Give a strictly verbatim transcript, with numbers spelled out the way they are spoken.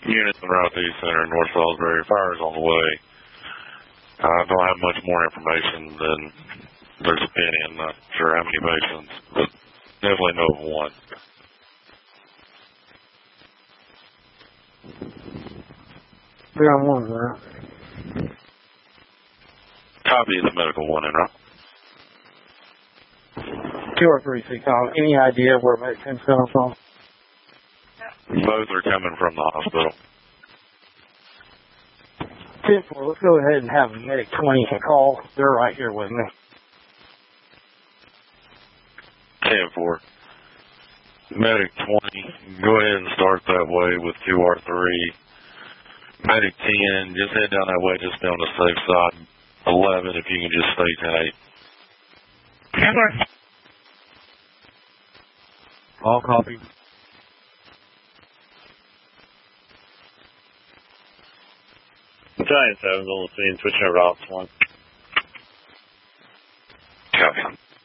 Units in Northeast Center, North Salisbury. Fire's on the way. I don't have much more information than there's a penny. I'm not sure how many patients, but definitely know of one. We're on one, right? Copy the medical one in, right? Two or three, six. Any idea where Medic ten's coming from? Both are coming from the hospital. ten four, let's go ahead and have Medic twenty call. They're right here with me. ten four. Medic twenty, go ahead and start that way with two R three. Medic ten, just head down that way, just be on the safe side. eleven, if you can just stay ten eight. All copy. Battalion seven's on the scene, switching over to Office one. Copy.